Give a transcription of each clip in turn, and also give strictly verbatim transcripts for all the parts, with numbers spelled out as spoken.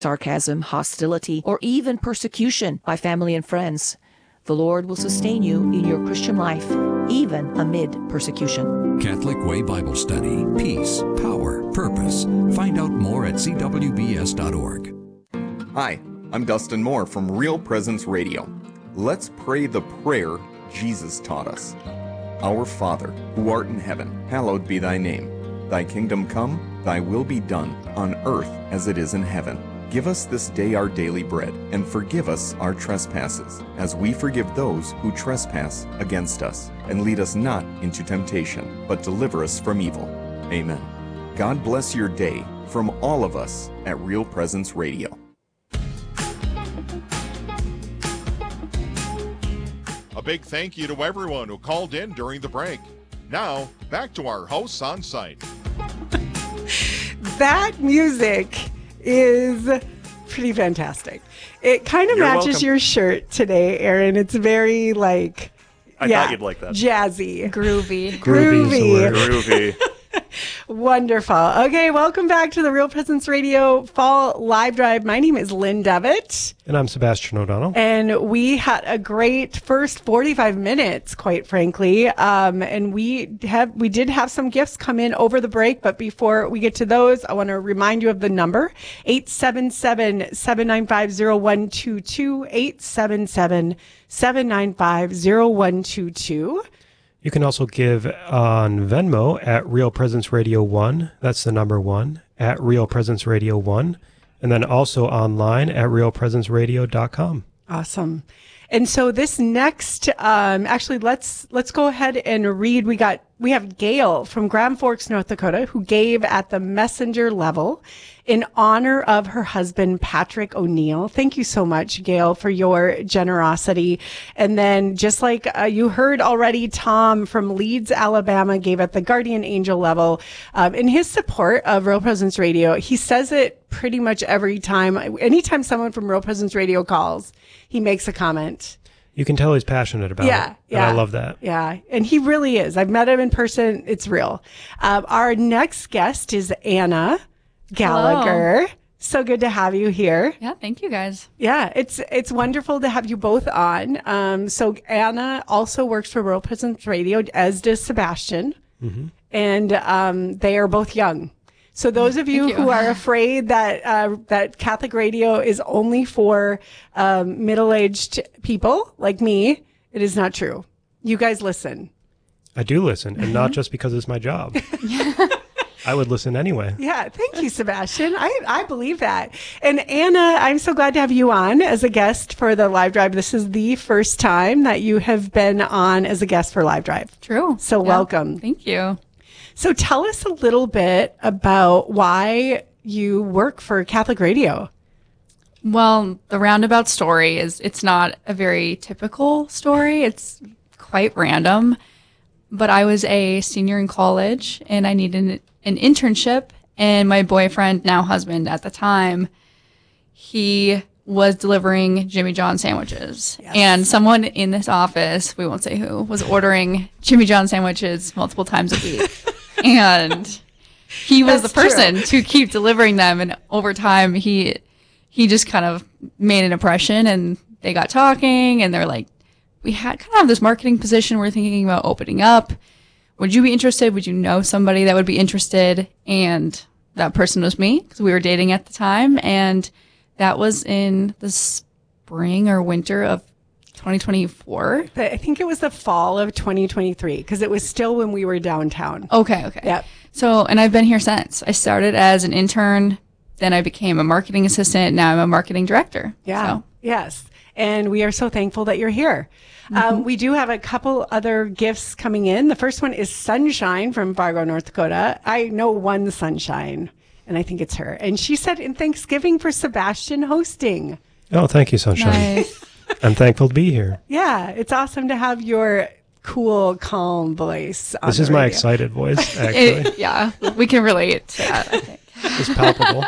sarcasm, hostility, or even persecution by family and friends. The Lord will sustain you in your Christian life, even amid persecution. Catholic Way Bible Study. Peace, power, purpose. Find out more at c w b s dot org. Hi, I'm Dustin Moore from Real Presence Radio. Let's pray the prayer Jesus taught us. Our Father, who art in heaven, hallowed be thy name. Thy kingdom come, thy will be done, on earth as it is in heaven. Give us this day our daily bread, and forgive us our trespasses, as we forgive those who trespass against us. And lead us not into temptation, but deliver us from evil. Amen. God bless your day from all of us at Real Presence Radio. A big thank you to everyone who called in during the break. Now, back to our hosts on site. That music is pretty fantastic. It kind of You're matches welcome. your shirt today, Aaron. It's very like I yeah, thought you'd like that. Jazzy. Groovy. Groovy. Groovy. Wonderful. Okay, welcome back to the Real Presence Radio Fall Live Drive. My name is Lynn Devitt. And I'm Sebastian O'Donnell. And we had a great first forty-five minutes, quite frankly. Um, and we have we did have some gifts come in over the break. But before we get to those, I want to remind you of the number, eight seven seven, seven nine five, zero one two two, eight seven seven, seven nine five, zero one two two. You can also give on Venmo at Real Presence Radio one. That's the number one, at Real Presence Radio one. And then also online at real presence radio dot com. Awesome. And so this next, um, actually, let's let's go ahead and read. We got we have Gail from Grand Forks, North Dakota, who gave at the messenger level in honor of her husband, Patrick O'Neill. Thank you so much, Gail, for your generosity. And then just like uh, you heard already, Tom from Leeds, Alabama, gave at the guardian angel level um, in his support of Real Presence Radio. He says it pretty much every time. Anytime someone from Real Presence Radio calls, he makes a comment. You can tell he's passionate about Yeah, it. yeah. And I love that. Yeah, and he really is. I've met him in person. It's real. Um, our next guest is Anna Gallagher. Hello. So good to have you here. Yeah, thank you guys. Yeah, it's it's wonderful to have you both on. Um, so Anna also works for Real Presence Radio, as does Sebastian, Mm-hmm. and um, they are both young. So those of you, Thank you. who are afraid that uh, that Catholic radio is only for um, middle-aged people like me, it is not true. You guys listen. I do listen, and not just because it's my job. I would listen anyway. Yeah, thank you, Sebastian. I, I believe that. And Anna, I'm so glad to have you on as a guest for the Live Drive. This is the first time that you have been on as a guest for Live Drive. True. So Yeah. welcome. Thank you. So tell us a little bit about why you work for Catholic Radio. Well, the roundabout story is it's not a very typical story. It's quite random. But I was a senior in college and I needed an, an internship. And my boyfriend, now husband at the time, he was delivering Jimmy John sandwiches. Yes. And someone in this office, we won't say who, was ordering Jimmy John sandwiches multiple times a week. And he was That's the person true. to keep delivering them. And over time, he he just kind of made an impression, and they got talking, and they're like, we had kind of have this marketing position we're thinking about opening up. Would you be interested? Would you know somebody that would be interested? And that person was me, because we were dating at the time. And that was in the spring or winter of twenty twenty-four. I think it was the fall of twenty twenty-three, because it was still when we were downtown. Okay, okay. Yep. So, and I've been here since. I started as an intern, then I became a marketing assistant. Now I'm a marketing director. Yeah. So. Yes. And we are so thankful that you're here. Um, we do have a couple other gifts coming in. The first one is Sunshine from Fargo, North Dakota. I know one Sunshine, and I think it's her. And she said in Thanksgiving for Sebastian hosting. Oh, thank you, Sunshine. Nice. I'm thankful to be here. Yeah, it's awesome to have your cool, calm voice on This the is my radio. excited voice, actually. It, yeah, we can relate to that, I think. It's palpable.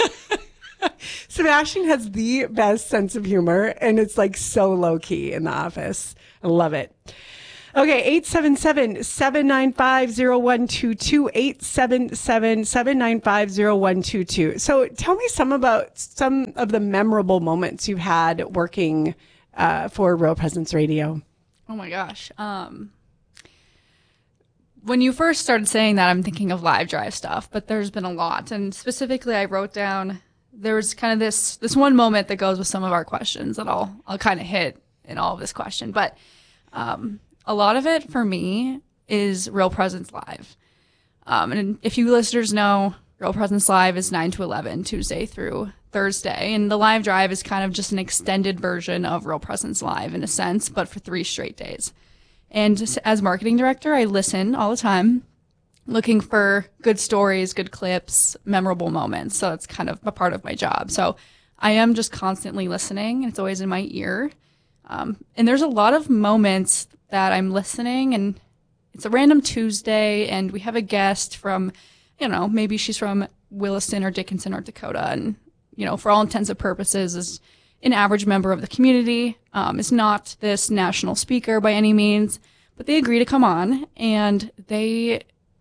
Sebastian has the best sense of humor, and it's like so low key in the office. I love it. Okay, eight seven seven, seven nine five, zero one two two, eight seven seven, seven nine five, zero one two two. So tell me some about some of the memorable moments you've had working uh, for Real Presence Radio. Oh my gosh. Um, when you first started saying that, I'm thinking of live drive stuff, but there's been a lot. And specifically, I wrote down, there's kind of this, this one moment that goes with some of our questions that I'll, I'll kind of hit in all of this question. But, um, a lot of it for me is Real Presence Live. Um, and if you listeners know, Real Presence Live is nine to eleven, Tuesday through Thursday. And the live drive is kind of just an extended version of Real Presence Live in a sense, but for three straight days. And just as marketing director, I listen all the time, looking for good stories, good clips, memorable moments. So it's kind of a part of my job. So I am just constantly listening, and it's always in my ear. Um, and there's a lot of moments that I'm listening, and it's a random Tuesday, and we have a guest from, you know, maybe she's from Williston or Dickinson, North Dakota, and, you know, for all intents and purposes is an average member of the community, um, is not this national speaker by any means, but they agree to come on, and they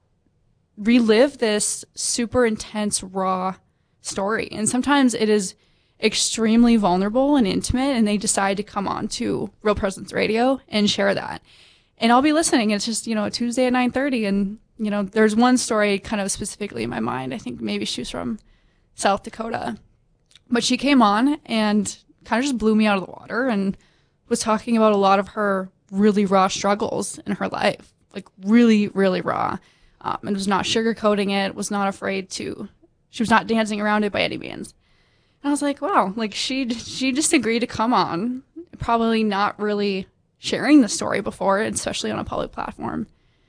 relive this super intense, raw story. And sometimes it is extremely vulnerable and intimate, and they decide to come on to Real Presence Radio and share that. And I'll be listening. It's just, you know, a Tuesday at nine thirty, and, you know, there's one story kind of specifically in my mind. I think maybe she was from South Dakota, but she came on and kind of just blew me out of the water and was talking about a lot of her really raw struggles in her life, like really, really raw, um, and was not sugarcoating it, was not afraid to, she was not dancing around it by any means. And I was like, wow, like she, she just agreed to come on, probably not really sharing the story before, especially on a public platform.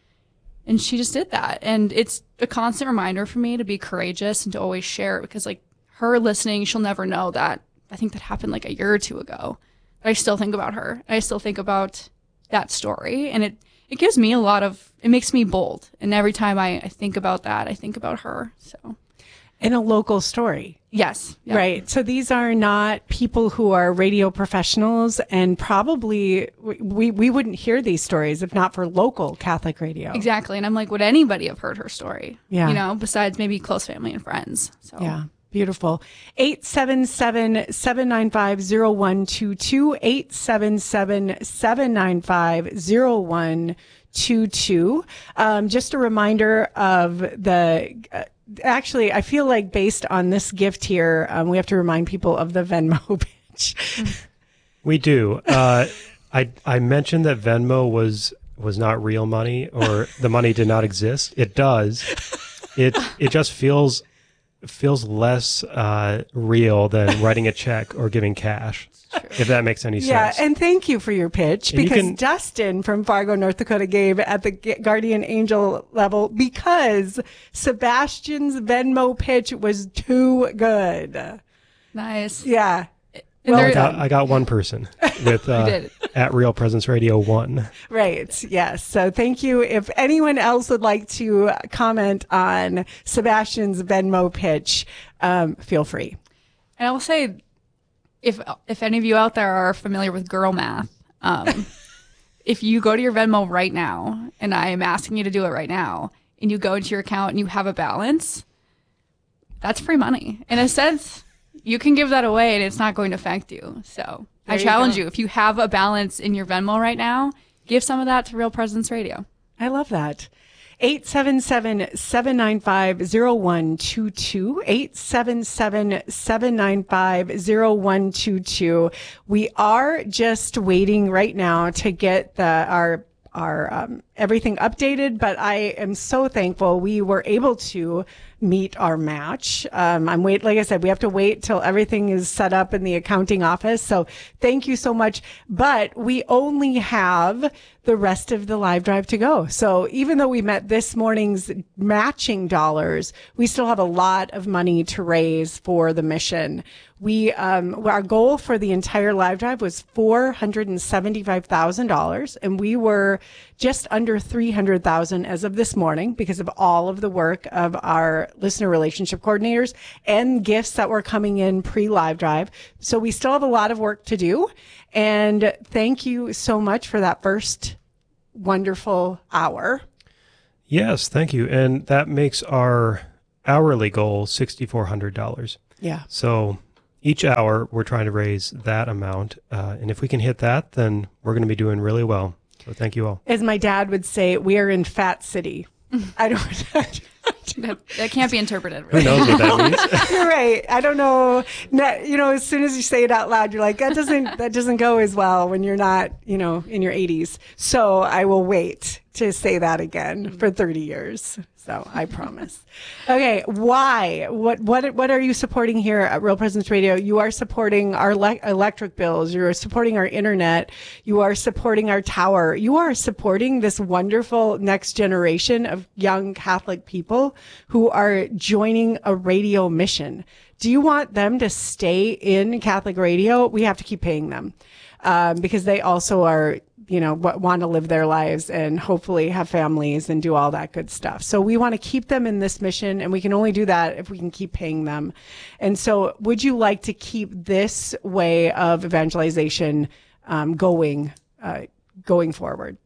And she just did that. And it's a constant reminder for me to be courageous and to always share it, because like her listening, she'll never know that. I think that happened like a year or two ago. But I still think about her. I still think about that story. And it, it gives me a lot of, it makes me bold. And every time I, I think about that, I think about her. So. In a local story. Yes. Yep. Right. So these are not people who are radio professionals, and probably we, we wouldn't hear these stories if not for local Catholic radio. Exactly. And I'm like, would anybody have heard her story? Yeah. You know, besides maybe close family and friends. So. Yeah. Beautiful. eight seven seven, seven nine five, zero one two two, eight seven seven, seven nine five, zero one two two. Um, just a reminder of the, uh, actually, I feel like based on this gift here, um, we have to remind people of the Venmo pitch. We do. Uh, I I mentioned that Venmo was was not real money, or the money did not exist. It does. It it just feels feels less uh, real than writing a check or giving cash, if that makes any Yeah, sense. and thank you for your pitch, And you because can- Dustin from Fargo, North Dakota gave at the G- Guardian Angel level because Sebastian's Venmo pitch was too good. Nice. Yeah. And Well there- I got, I got one person with uh, did. at Real Presence Radio one. Right. Yes. So thank you. If anyone else would like to comment on Sebastian's Venmo pitch, um, feel free. And I will say, if if any of you out there are familiar with girl math, um, if you go to your Venmo right now, and I am asking you to do it right now, and you go into your account and you have a balance, that's free money. In a sense, you can give that away and it's not going to affect you. So There I you challenge go. you, if you have a balance in your Venmo right now, give some of that to Real Presence Radio. I love that. eight seven seven, seven nine five, zero one two two, eight seven seven, seven nine five, zero one two two. We are just waiting right now to get the, our, our, um, everything updated, but I am so thankful we were able to meet our match. Um, I'm wait, like I said, we have to wait till everything is set up in the accounting office. So thank you so much. But we only have the rest of the live drive to go. So even though we met this morning's matching dollars, we still have a lot of money to raise for the mission. We, um, our goal for the entire live drive was four hundred seventy-five thousand dollars, and we were just under three hundred thousand dollars as of this morning because of all of the work of our listener relationship coordinators and gifts that were coming in pre-live drive. So we still have a lot of work to do. And thank you so much for that first wonderful hour. Yes, thank you. And that makes our hourly goal six thousand four hundred dollars. Yeah. So each hour we're trying to raise that amount. Uh, and if we can hit that, then we're going to be doing really well. So thank you all. As my dad would say, we are in Fat City. I don't that, that can't be interpreted. Who Really. knows what that means? You're right. I don't know. No, you know, as soon as you say it out loud, you're like, that doesn't that doesn't go as well when you're not, you know, in your eighties. So I will wait to say that again for thirty years. So I promise. Okay, why? What what what are you supporting here at Real Presence Radio? You are supporting our le- electric bills. You are supporting our internet. You are supporting our tower. You are supporting this wonderful next generation of young Catholic people who are joining a radio mission. Do you want them to stay in Catholic radio? We have to keep paying them um, because they also are, you know, want to live their lives and hopefully have families and do all that good stuff. So we want to keep them in this mission, and we can only do that if we can keep paying them. And so would you like to keep this way of evangelization um, going, uh, going forward?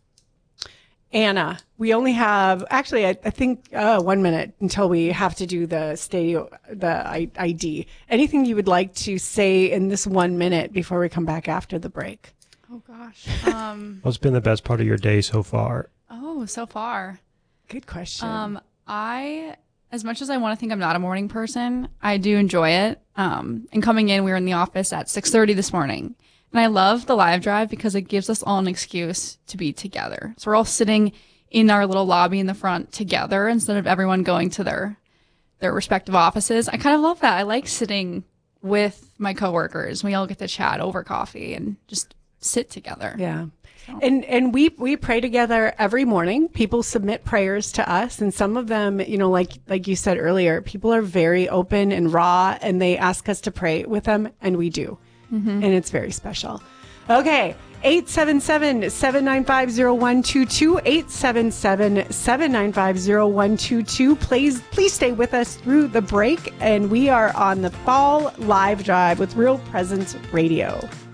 Anna, we only have, actually, I, I think uh, one minute until we have to do the stay, the I, ID. Anything you would like to say in this one minute before we come back after the break? Oh gosh. Um, What's been the best part of your day so far? oh, so far. Good question. Um, I, as much as I want to think I'm not a morning person, I do enjoy it. Um, and coming in, we were in the office at six thirty this morning. And I love the live drive because it gives us all an excuse to be together. So we're all sitting in our little lobby in the front together instead of everyone going to their, their respective offices. I kind of love that. I like sitting with my coworkers. We all get to chat over coffee and just sit together. Yeah. And and we we pray together every morning. People submit prayers to us, and some of them, you know, like like you said earlier, people are very open and raw, and they ask us to pray with them, and we do. Mm-hmm. And it's very special. Okay. eight seven seven, seven nine five, zero one two two, eight seven seven, seven nine five, zero one two two. Please, please stay with us through the break. And we are on the fall live drive with Real Presence Radio.